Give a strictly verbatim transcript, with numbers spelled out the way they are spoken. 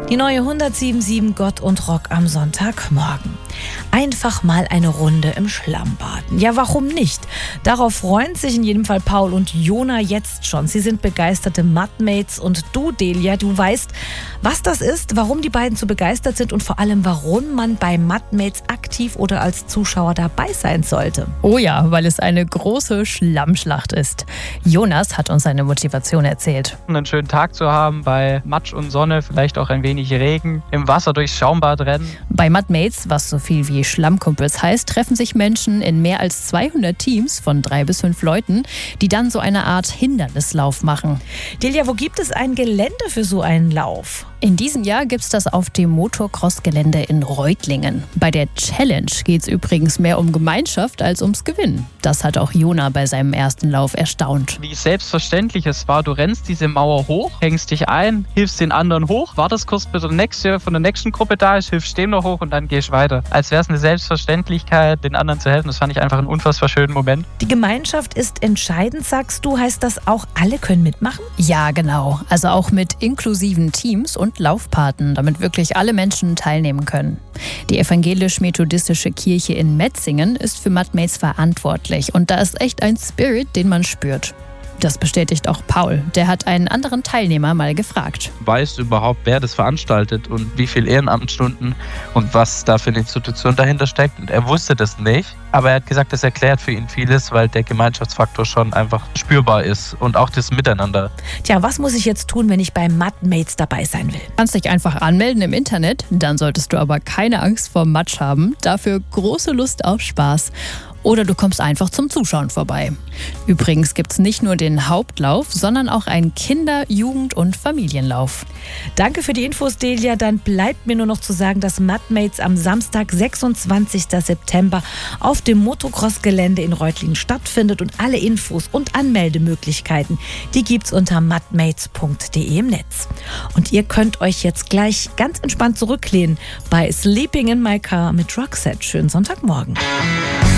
Die neue hundertsieben Komma sieben Gott und Rock am Sonntagmorgen. Einfach mal eine Runde im Schlamm baden. Ja, warum nicht? Darauf freuen sich in jedem Fall Paul und Jona jetzt schon. Sie sind begeisterte Mudmates und du, Delia, du weißt, was das ist, warum die beiden so begeistert sind und vor allem, warum man bei Mudmates aktiv oder als Zuschauer dabei sein sollte. Oh ja, weil es eine große Schlammschlacht ist. Jonas hat uns seine Motivation erzählt. Einen schönen Tag zu haben bei Matsch und Sonne, vielleicht auch ein wenig Regen, im Wasser durchs Schaumbad rennen. Bei Mudmates, was so viel wie Schlammkumpels heißt, treffen sich Menschen in mehr als zweihundert Teams von drei bis fünf Leuten, die dann so eine Art Hindernislauf machen. Delia, wo gibt es ein Gelände für so einen Lauf? In diesem Jahr gibt es das auf dem Motocross-Gelände in Reutlingen. Bei der Challenge geht es übrigens mehr um Gemeinschaft als ums Gewinnen. Das hat auch Jona bei seinem ersten Lauf erstaunt. Wie selbstverständlich es war, du rennst diese Mauer hoch, hängst dich ein, hilfst den anderen hoch, wartest kurz, bis der nächste von der nächsten Gruppe da ist, hilfst dem noch hoch und dann gehst weiter. Als wäre es eine Selbstverständlichkeit, den anderen zu helfen. Das fand ich einfach einen unfassbar schönen Moment. Die Gemeinschaft ist entscheidend, sagst du. Heißt das auch, alle können mitmachen? Ja, genau. Also auch mit inklusiven Teams und Laufpaten, damit wirklich alle Menschen teilnehmen können. Die evangelisch-methodistische Kirche in Metzingen ist für Mudmates verantwortlich und da ist echt ein Spirit, den man spürt. Das bestätigt auch Paul. Der hat einen anderen Teilnehmer mal gefragt. Weißt du überhaupt, wer das veranstaltet und wie viele Ehrenamtsstunden und was da für eine Institution dahinter steckt? Und er wusste das nicht, aber er hat gesagt, das erklärt für ihn vieles, weil der Gemeinschaftsfaktor schon einfach spürbar ist und auch das Miteinander. Tja, was muss ich jetzt tun, wenn ich bei Mudmates dabei sein will? Du kannst dich einfach anmelden im Internet, dann solltest du aber keine Angst vor Matsch haben. Dafür große Lust auf Spaß. Oder du kommst einfach zum Zuschauen vorbei. Übrigens gibt es nicht nur den Hauptlauf, sondern auch einen Kinder-, Jugend- und Familienlauf. Danke für die Infos, Delia. Dann bleibt mir nur noch zu sagen, dass Mudmates am Samstag, sechsundzwanzigsten September auf dem Motocross-Gelände in Reutlingen stattfindet. Und alle Infos und Anmeldemöglichkeiten, die gibt's unter mudmates punkt de im Netz. Und ihr könnt euch jetzt gleich ganz entspannt zurücklehnen bei Sleeping in My Car mit Roxette. Schönen Sonntagmorgen.